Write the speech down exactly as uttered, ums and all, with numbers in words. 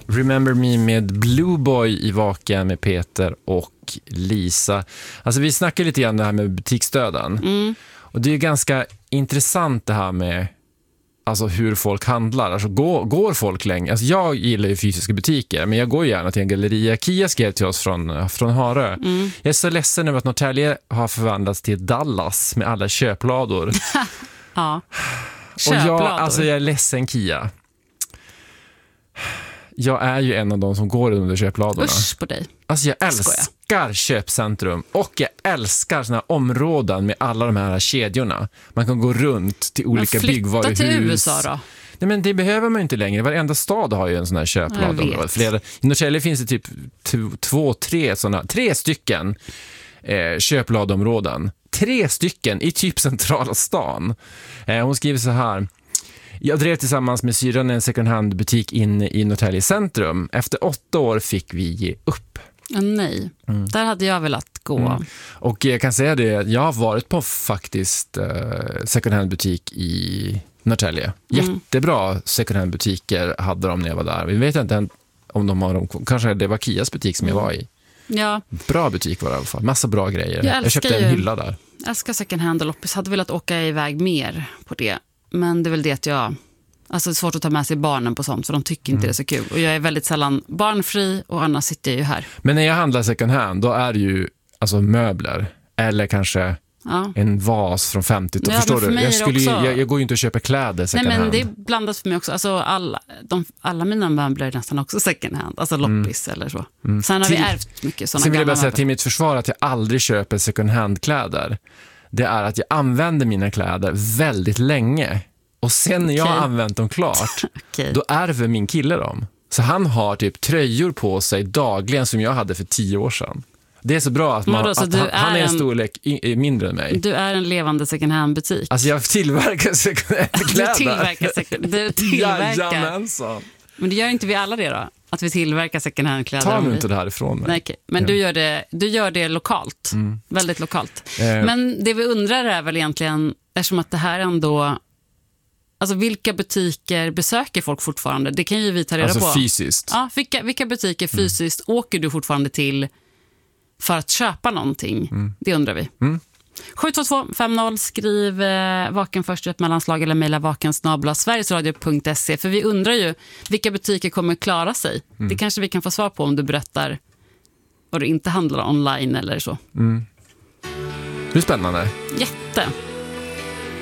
Remember Me med Blue Boy i Vaken med Peter och Lisa. Alltså vi snackar lite grann det här med butiksdöden. Mm. Och det är ganska intressant det här med alltså hur folk handlar. Alltså går, går folk länge? Alltså jag gillar ju fysiska butiker, men jag går gärna till en galleria. Kia skrev till oss från, från Harö. Mm. Jag är så ledsen över att Norrtälje har förvandlats till Dallas med alla köplador. Ja. Köplador. Och jag, alltså jag är ledsen, Kia. Jag är ju en av de som går under köpladorna. Usch på dig. Alltså jag älskar köpcentrum och jag älskar såna här områden med alla de här kedjorna. Man kan gå runt till olika byggvaruhus. Men flytta till U S A då? Nej, men det behöver man ju inte längre. Varenda stad har ju en sån här köplador. Flera, I Norrtälje finns det typ t- två, tre såna, tre stycken eh, köpladområden. Tre stycken i typ centrala stan. Eh, hon skriver så här: jag drev tillsammans med syran en second hand butik inne i Norrtälje centrum. Efter åtta år fick vi ge upp. Oh, nej, mm. Där hade jag velat gå. Mm. Och jag kan säga det, jag har varit på faktiskt uh, second hand butik i Norrtälje. Mm. Jättebra second hand butiker hade de när jag var där. Vi vet inte om de har dem, kanske det var Kias butik som jag var i. Ja. Bra butik var det i alla fall, massa bra grejer. Jag, jag köpte en ju, hylla där. Jag älskar second hand och loppis, hade velat åka iväg mer på det. Men det är väl det att jag... Alltså det är svårt att ta med sig barnen på sånt, för de tycker inte mm. det är så kul. Och jag är väldigt sällan barnfri och annars sitter jag ju här. Men när jag handlar second hand, då är det ju alltså möbler. Eller kanske ja. en vas från femtio. Ja, förstår du? Jag, skulle ju, jag, jag går ju inte och köper kläder second hand. Nej, men hand. Det är blandat för mig också. Alltså alla, de, alla mina möbler är nästan också second hand. Alltså loppis mm. eller så. Mm. Sen har till, vi ärvt mycket sådana. Sen vill jag bara säga till mitt försvar att jag aldrig köper second hand-kläder. Det är att jag använder mina kläder väldigt länge. Och sen när jag har okay. använt dem klart, okay. då ärver min kille dem. Så han har typ tröjor på sig dagligen som jag hade för tio år sedan. Det är så bra att, man, då, att han, han är en storlek i, mindre än mig. Du är en levande second hand-butik. Alltså jag tillverkar second hand-kläder. Du tillverkar second du tillverkar. Jajamensan. Men det gör inte vi alla det då? Att vi tillverkar second hand-kläder? Ta nu inte det här ifrån mig. Nej, okay. Men ja. du, gör det, du gör det lokalt. Mm. Väldigt lokalt. Eh. Men det vi undrar är väl egentligen, eftersom att det här ändå... Alltså vilka butiker besöker folk fortfarande? Det kan ju vi ta reda alltså på. Alltså fysiskt. Ja, vilka, vilka butiker fysiskt mm. åker du fortfarande till för att köpa någonting? Mm. Det undrar vi. Mm. sju två två fem noll, skriv eh, Vaken först ett mellanslag eller mejla vakensnabla sverigesradio punkt se. För vi undrar ju vilka butiker kommer klara sig. Mm. Det kanske vi kan få svar på om du berättar vad du inte handlar online eller så. Mm. Det är spännande. Jätte.